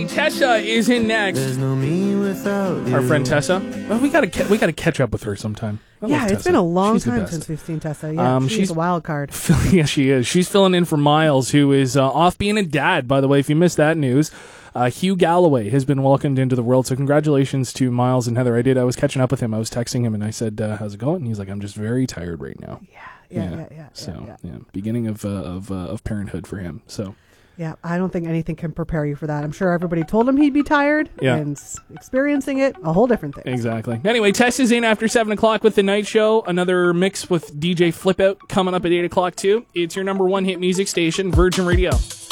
Anyway, Tessa is in next. There's no me without you. Our friend Tessa. Well, we gotta catch up with her sometime. Yeah, it's been a long She's the time best. since we've seen Tessa. Yeah, she's a wild card. Yeah, she is. She's filling in for Miles, who is off being a dad, by the way, if you missed that news. Hugh Galloway has been welcomed into the world, so congratulations to Miles and Heather. I was catching up with him. I was texting him, and I said, how's it going? And he's like, I'm just very tired right now. Yeah. So, beginning of parenthood for him, so... Yeah, I don't think anything can prepare you for that. I'm sure everybody told him he'd be tired, and experiencing it, a whole different thing. Exactly. Anyway, Tess is in after 7 o'clock with The Night Show. Another mix with DJ Flip Out coming up at 8 o'clock, too. It's your number one hit music station, Virgin Radio.